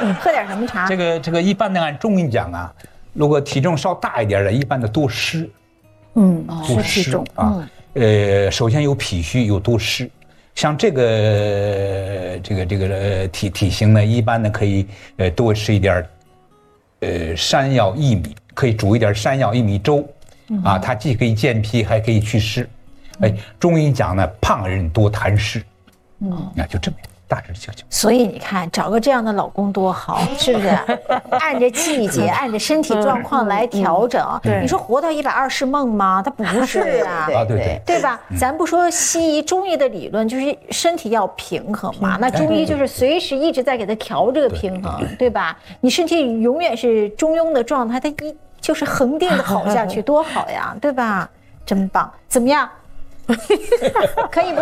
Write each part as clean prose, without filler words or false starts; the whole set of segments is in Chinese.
喝点什么茶？ 这个一般的按中医讲啊，如果体重稍大一点的，一般的多湿。多湿啊。首先有脾虚，有多湿。像这个体型呢，一般呢可以多吃一点山药薏米，可以煮一点山药薏米粥，啊，它既可以健脾，还可以祛湿。中医讲呢，胖人多痰湿，那就这么大致就。 所以你看，找个这样的老公多好，是不是？按着季节，按着身体状况来调整。你说活到120是梦吗？它不是啊，对吧？咱不说西医，中医的理论就是身体要平衡嘛。那中医就是随时一直在给它调这个平衡，对吧？你身体永远是中庸的状态，它就是恒定的好下去，多好呀，对吧？真棒，怎么样？可以不？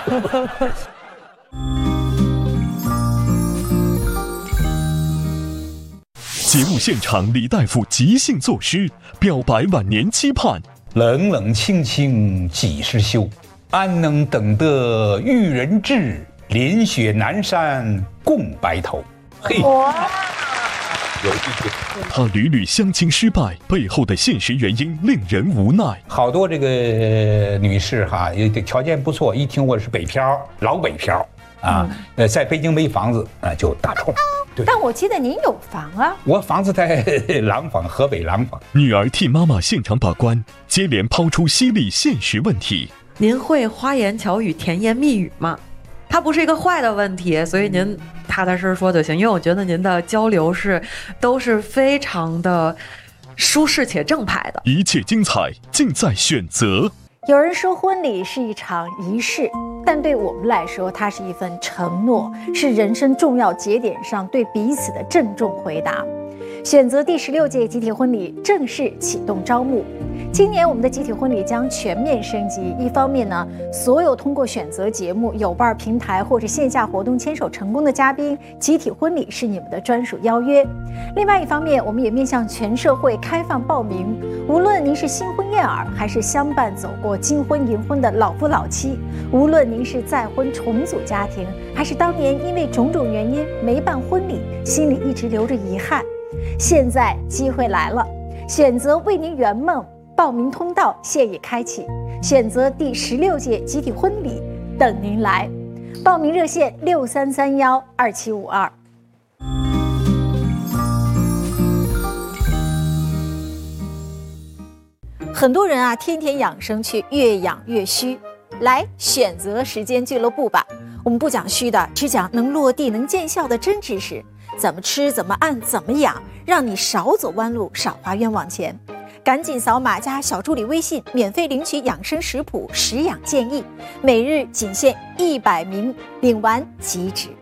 节目现场，李大夫即兴作诗，表白晚年期盼。 冷冷清清几时休？安能等得玉人至？连雪南山共白头。嘿， 他屡屡相亲失败，背后的现实原因令人无奈。 好多这个女士哈，也条件不错，一听我是北漂，老北漂啊，在北京没房子啊，就打冲。 但我记得您有房啊， 我房子在廊坊，河北廊坊。 女儿替妈妈现场把关，接连抛出犀利现实问题。 您会花言巧语、甜言蜜语吗？它不是一个坏的问题，所以您踏踏实实说就行。因为我觉得您的交流都是非常的舒适且正派的。 一切精彩尽在选择。 有人说婚礼是一场仪式，但对我们来说，它是一份承诺，是人生重要节点上对彼此的郑重回答。选择第16届集体婚礼正式启动招募。今年我们的集体婚礼将全面升级，一方面呢，所有通过选择节目、有伴平台或者线下活动牵手成功的嘉宾，集体婚礼是你们的专属邀约。另外一方面，我们也面向全社会开放报名，无论您是新婚燕尔，还是相伴走过金婚银婚的老夫老妻，无论您是再婚重组家庭，还是当年因为种种原因没办婚礼，心里一直留着遗憾，现在机会来了，选择为您圆梦。报名通道现已开启，选择第16届集体婚礼等您来。报名热线63312752。很多人啊，天天养生去，越养越虚。来选择时间俱乐部吧，我们不讲虚的，只讲能落地、能见效的真知识。怎么吃，怎么按，怎么养，让你少走弯路，少花冤枉钱。赶紧扫码加小助理微信，免费领取养生食谱、食养建议，每日仅限100名，领完即止。